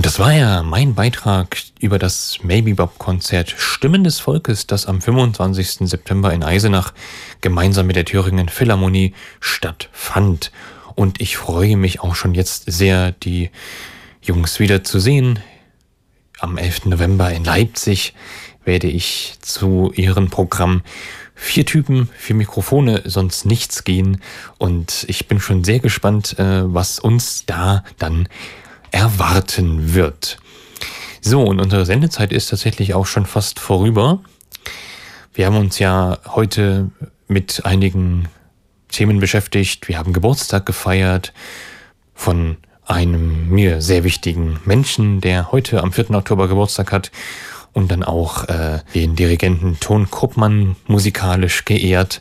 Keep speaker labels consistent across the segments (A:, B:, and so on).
A: Das war ja mein Beitrag über das Maybe Bob-Konzert Stimmen des Volkes, das am 25. September in Eisenach gemeinsam mit der Thüringen Philharmonie stattfand. Und ich freue mich auch schon jetzt sehr, die Jungs wieder zu sehen. Am 11. November in Leipzig werde ich zu ihrem Programm 4 Typen, 4 Mikrofone, sonst nichts gehen. Und ich bin schon sehr gespannt, was uns da dann erwarten wird. So, und unsere Sendezeit ist tatsächlich auch schon fast vorüber. Wir haben uns ja heute mit einigen Themen beschäftigt. Wir haben Geburtstag gefeiert von einem mir sehr wichtigen Menschen, der heute am 4. Oktober Geburtstag hat, und dann auch den Dirigenten Ton Kruppmann musikalisch geehrt.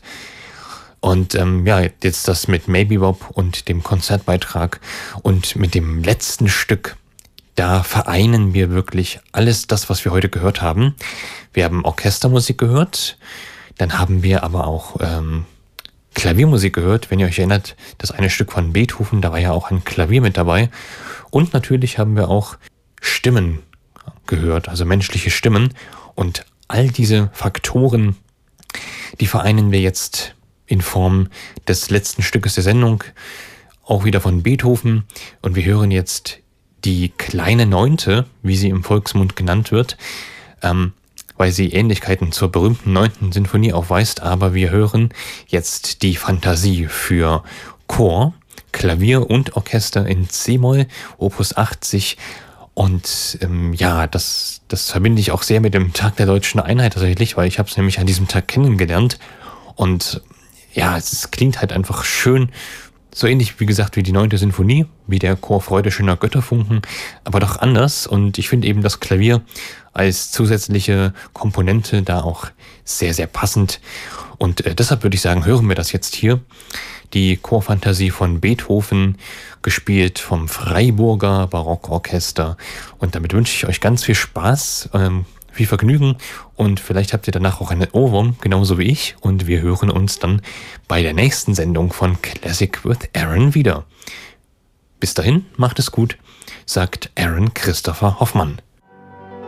A: Und jetzt das mit Maybe Bob und dem Konzertbeitrag und mit dem letzten Stück, da vereinen wir wirklich alles das, was wir heute gehört haben. Wir haben Orchestermusik gehört, dann haben wir aber auch Klaviermusik gehört. Wenn ihr euch erinnert, das eine Stück von Beethoven, da war ja auch ein Klavier mit dabei. Und natürlich haben wir auch Stimmen gehört, also menschliche Stimmen. Und all diese Faktoren, die vereinen wir jetzt in Form des letzten Stückes der Sendung, auch wieder von Beethoven. Und wir hören jetzt die kleine Neunte, wie sie im Volksmund genannt wird, weil sie Ähnlichkeiten zur berühmten 9. Sinfonie aufweist. Aber wir hören jetzt die Fantasie für Chor, Klavier und Orchester in C-Moll, Opus 80. Und das verbinde ich auch sehr mit dem Tag der Deutschen Einheit tatsächlich, weil ich habe es nämlich an diesem Tag kennengelernt. Und ja, es klingt halt einfach schön, so ähnlich wie gesagt wie die 9. Sinfonie, wie der Chor Freude schöner Götterfunken, aber doch anders. Und ich finde eben das Klavier als zusätzliche Komponente da auch sehr, sehr passend. Und deshalb würde ich sagen, hören wir das jetzt hier. Die Chorfantasie von Beethoven, gespielt vom Freiburger Barockorchester. Und damit wünsche ich euch ganz viel Spaß, viel Vergnügen, und vielleicht habt ihr danach auch einen Ohrwurm, genauso wie ich. Und wir hören uns dann bei der nächsten Sendung von Classic with Aaron wieder. Bis dahin, macht es gut, sagt Aaron Christopher Hoffmann.